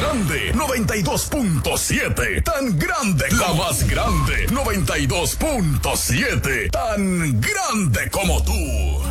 grande, 92.7. Tan grande, la más grande, 92.7. Tan grande como tú.